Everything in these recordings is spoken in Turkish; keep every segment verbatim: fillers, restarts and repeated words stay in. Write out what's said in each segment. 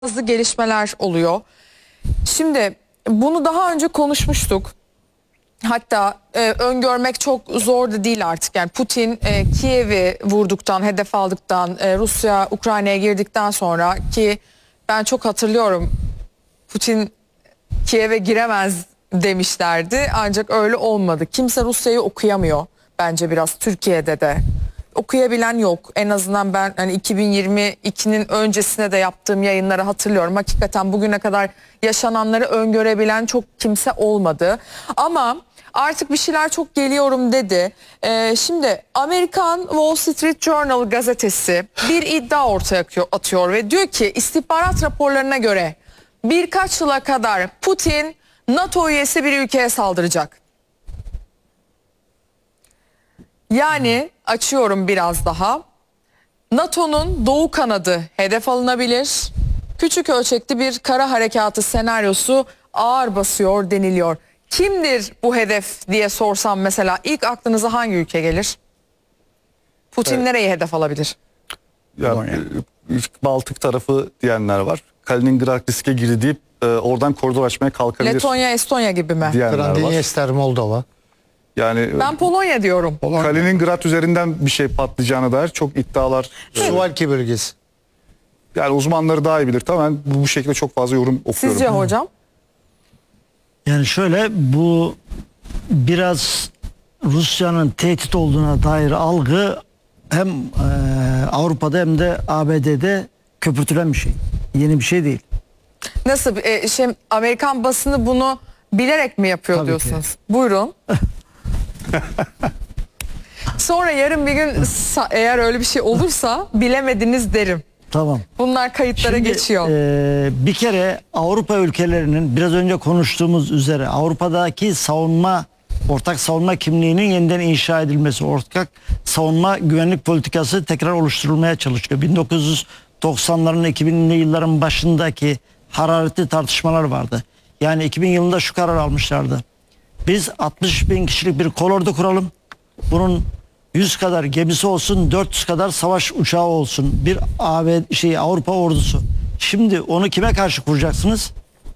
Hızlı gelişmeler oluyor. Şimdi bunu daha önce konuşmuştuk. Hatta e, öngörmek çok zor da değil artık. Yani Putin e, Kiev'i vurduktan, hedef aldıktan, e, Rusya Ukrayna'ya girdikten sonra ki ben çok hatırlıyorum, Putin Kiev'e giremez demişlerdi. Ancak öyle olmadı. Kimse Rusya'yı okuyamıyor bence, biraz Türkiye'de de. Okuyabilen yok. En azından ben hani iki bin yirmi ikinin öncesine de yaptığım yayınları hatırlıyorum. Hakikaten bugüne kadar yaşananları öngörebilen çok kimse olmadı. Ama artık bir şeyler çok geliyorum dedi. Ee, şimdi Amerikan Wall Street Journal gazetesi bir iddia ortaya atıyor ve diyor ki istihbarat raporlarına göre birkaç yıla kadar Putin NATO üyesi bir ülkeye saldıracak. Yani açıyorum biraz daha. NATO'nun doğu kanadı hedef alınabilir. Küçük ölçekli bir kara harekatı senaryosu ağır basıyor deniliyor. Kimdir bu hedef diye sorsam mesela ilk aklınıza hangi ülke gelir? Putin evet. Nereye hedef alabilir? Ya, Baltık tarafı diyenler var. Kaliningrad riske girdi deyip e, oradan koridor açmaya kalkabilir. Letonya, Estonya gibi mi? Transnistria, Moldova. Yani ben Polonya diyorum. Polonya. Kaliningrad üzerinden bir şey patlayacağına dair çok iddialar. Suvalki bölgesi. Yani uzmanları daha iyi bilir. Tamam, bu, bu şekilde çok fazla yorum okuyorum. Sizce hocam? Yani şöyle, bu biraz Rusya'nın tehdit olduğuna dair algı hem e, Avrupa'da hem de A B D'de köpürtülen bir şey. Yeni bir şey değil. Nasıl? E, şey, Amerikan basını bunu bilerek mi yapıyor Tabii diyorsunuz? ki. Buyurun. Sonra yarın bir gün eğer öyle bir şey olursa bilemediniz derim. Tamam. Bunlar kayıtlara Şimdi, geçiyor. E, bir kere Avrupa ülkelerinin biraz önce konuştuğumuz üzere Avrupa'daki savunma, ortak savunma kimliğinin yeniden inşa edilmesi, ortak savunma güvenlik politikası tekrar oluşturulmaya çalışıyor. bin dokuz yüz doksanların iki binli yılların başındaki hararetli tartışmalar vardı. Yani iki bin yılında şu karar almışlardı. Biz altmış bin kişilik bir kolordu kuralım. Bunun yüz kadar gemisi olsun, dört yüz kadar savaş uçağı olsun. Bir A B D şey Avrupa ordusu. Şimdi onu kime karşı kuracaksınız?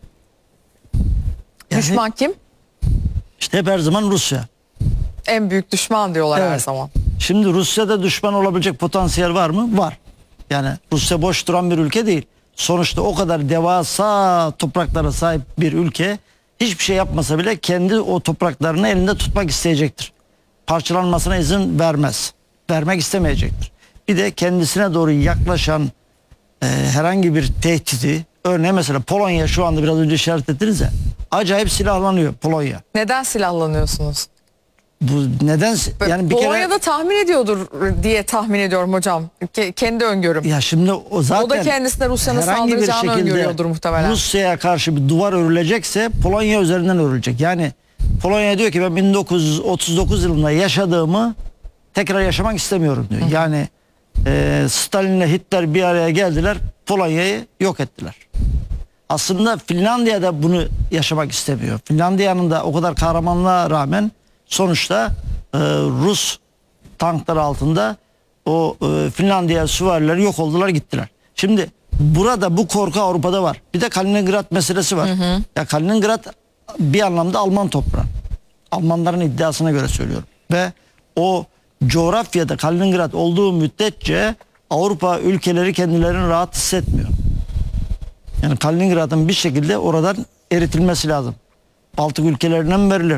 Yani, düşman kim? İşte hep her zaman Rusya. En büyük düşman diyorlar Evet. her zaman. Şimdi Rusya'da düşman olabilecek potansiyel var mı? Var. Yani Rusya boş duran bir ülke değil. Sonuçta o kadar devasa topraklara sahip bir ülke hiçbir şey yapmasa bile kendi o topraklarını elinde tutmak isteyecektir. Parçalanmasına izin vermez. Vermek istemeyecektir. Bir de kendisine doğru yaklaşan e, herhangi bir tehdidi, örneğin mesela Polonya, şu anda biraz önce işaret ettiniz ya, acayip silahlanıyor Polonya. Neden silahlanıyorsunuz? Bu neden? Yani bir Polonya'da kere tahmin ediyordur diye tahmin ediyorum hocam. Ke- kendi öngörüm. ya şimdi o zaten O da kendisine Rusya'nın herhangi bir saldıracağını şekilde öngörüyordur muhtemelen. Rusya'ya karşı bir duvar örülecekse Polonya üzerinden örülecek. Yani Polonya diyor ki ben bin dokuz yüz otuz dokuz yılında yaşadığımı tekrar yaşamak istemiyorum diyor. Hı. Yani e, Stalin'le Hitler bir araya geldiler, Polonya'yı yok ettiler. Aslında Finlandiya da bunu yaşamak istemiyor. Finlandiya'nın da o kadar kahramanlığa rağmen sonuçta e, Rus tankları altında o e, Finlandiya süvarileri yok oldular, gittiler. Şimdi burada bu korku Avrupa'da var. Bir de Kaliningrad meselesi var. Hı hı. Ya Kaliningrad bir anlamda Alman toprağı. Almanların iddiasına göre söylüyorum. Ve o coğrafyada Kaliningrad olduğu müddetçe Avrupa ülkeleri kendilerini rahat hissetmiyor. Yani Kaliningrad'ın bir şekilde oradan eritilmesi lazım. Baltık ülkelerinden mi verilir?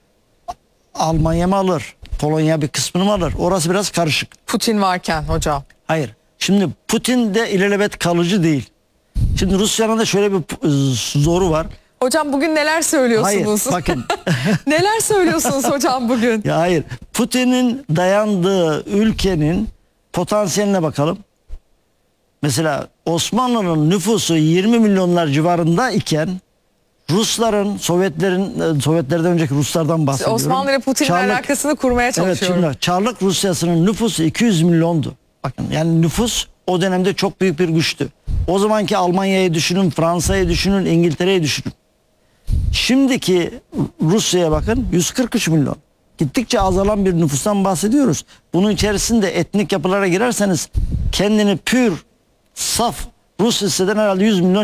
Almanya mı alır? Polonya bir kısmını mı alır? Orası biraz karışık. Putin varken hocam. Hayır. Şimdi Putin de ilelebet kalıcı değil. Şimdi Rusya'nın da şöyle bir zoru var. Hocam bugün neler söylüyorsunuz? Hayır, bakın. Neler söylüyorsunuz hocam bugün? Ya hayır. Putin'in dayandığı ülkenin potansiyeline bakalım. Mesela Osmanlı'nın nüfusu yirmi milyonlar civarında iken Rusların, Sovyetlerin, Sovyetlerden önceki Ruslardan bahsediyorum. Osmanlı ile Putin'in Çarlık, alakasını kurmaya çalışıyorum. Evet, şimdi Çarlık Rusyası'nın nüfusu iki yüz milyondu. Bakın, yani nüfus o dönemde çok büyük bir güçtü. O zamanki Almanya'yı düşünün, Fransa'yı düşünün, İngiltere'yi düşünün. Şimdiki Rusya'ya bakın, yüz kırk üç milyon. Gittikçe azalan bir nüfustan bahsediyoruz. Bunun içerisinde etnik yapılara girerseniz kendini pür, saf Rus hisseden herhalde yüz milyon